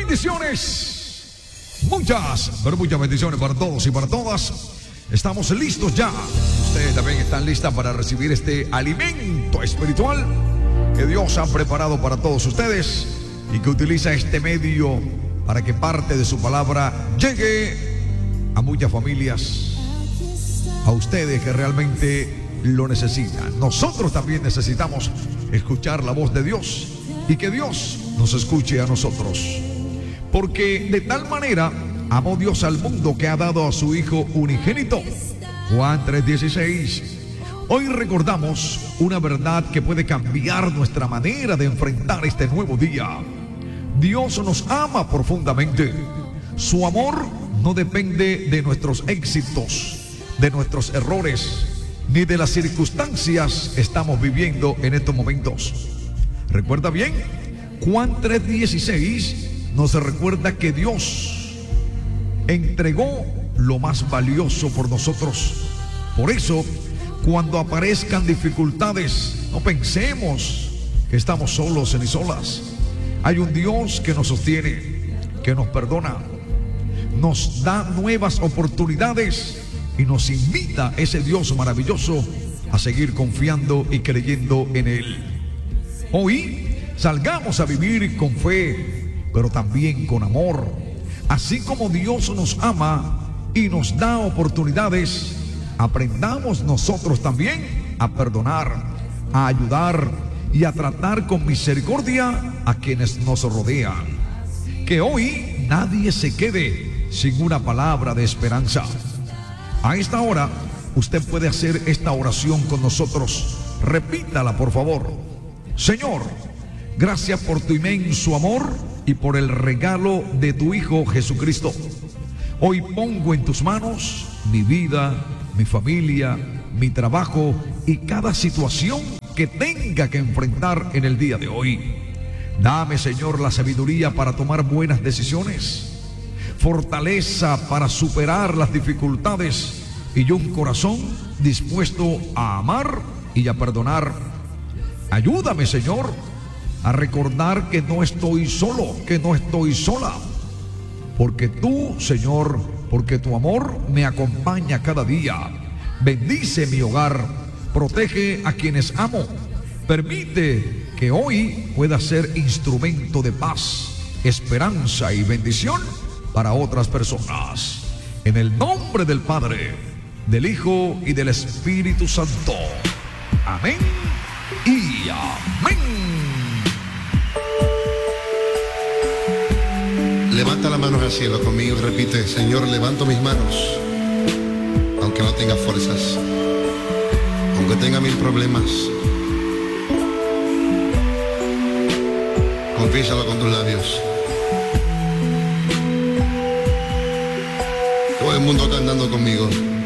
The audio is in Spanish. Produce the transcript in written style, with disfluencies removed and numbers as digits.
Bendiciones. Muchas, pero muchas bendiciones para todos y para todas. Estamos listos ya. Ustedes también están listas para recibir este alimento espiritual que Dios ha preparado para todos ustedes y que utiliza este medio para que parte de su palabra llegue a muchas familias, a ustedes que realmente lo necesitan. Nosotros también necesitamos escuchar la voz de Dios y que Dios nos escuche a nosotros. Porque de tal manera amó Dios al mundo que ha dado a su Hijo unigénito. Juan 3:16. Hoy recordamos una verdad que puede cambiar nuestra manera de enfrentar este nuevo día. Dios nos ama profundamente. Su amor no depende de nuestros éxitos, de nuestros errores, ni de las circunstancias que estamos viviendo en estos momentos. ¿Recuerda bien? Juan 3:16 nos recuerda que Dios entregó lo más valioso por nosotros. Por eso, cuando aparezcan dificultades, no pensemos que estamos solos ni solas. Hay un Dios que nos sostiene, que nos perdona, nos da nuevas oportunidades y nos invita ese Dios maravilloso a seguir confiando y creyendo en Él. Hoy salgamos a vivir con fe, pero también con amor. Así como Dios nos ama y nos da oportunidades, aprendamos nosotros también a perdonar, a ayudar y a tratar con misericordia a quienes nos rodean. Que hoy nadie se quede sin una palabra de esperanza. A esta hora, usted puede hacer esta oración con nosotros. Repítala, por favor. Señor, gracias por tu inmenso amor y por el regalo de tu Hijo Jesucristo. Hoy pongo en tus manos mi vida, mi familia, mi trabajo y cada situación que tenga que enfrentar en el día de hoy. Dame, Señor, la sabiduría para tomar buenas decisiones, fortaleza para superar las dificultades y un corazón dispuesto a amar y a perdonar. Ayúdame, Señor, a recordar que no estoy solo, que no estoy sola, porque tú, Señor, porque tu amor me acompaña cada día. Bendice mi hogar, protege a quienes amo, permite que hoy pueda ser instrumento de paz, esperanza y bendición para otras personas. En el nombre del Padre, del Hijo y del Espíritu Santo. Amén y amén. Levanta las manos al cielo conmigo y repite: Señor, levanto mis manos, aunque no tenga fuerzas, aunque tenga mil problemas. Confiésalo con tus labios. Todo el mundo cantando conmigo.